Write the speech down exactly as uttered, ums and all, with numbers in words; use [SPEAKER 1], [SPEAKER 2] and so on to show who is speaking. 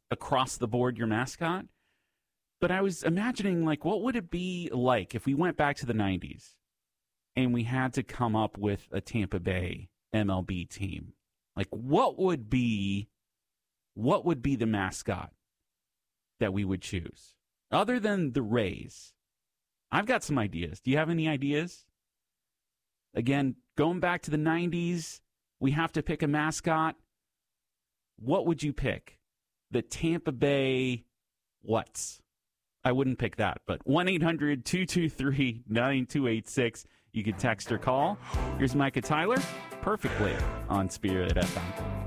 [SPEAKER 1] across the board your mascot. But I was imagining, like, what would it be like if we went back to the nineties and we had to come up with a Tampa Bay M L B team? Like, what would be, what would be the mascot that we would choose? Other than the Rays. I've got some ideas. Do you have any ideas? Again, going back to the nineties, we have to pick a mascot. What would you pick? The Tampa Bay what's? I wouldn't pick that, but one eight hundred two two three nine two eight six. You can text or call. Here's Micah Tyler, Perfectly on Spirit F M.